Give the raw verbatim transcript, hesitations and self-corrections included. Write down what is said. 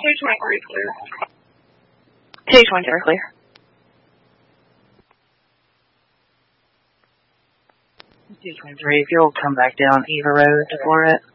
two twenty-three clear. two twenty-three clear. two twenty-three, if you'll come back down Eva Road for it.